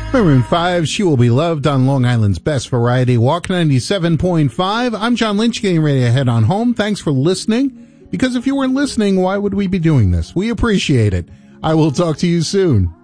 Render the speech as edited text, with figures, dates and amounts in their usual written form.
Maroon 5, She Will Be Loved on Long Island's Best Variety Walk 97.5. I'm John Lynch, getting ready to head on home. Thanks for listening, because if you weren't listening, why would we be doing this? We appreciate it. I will talk to you soon.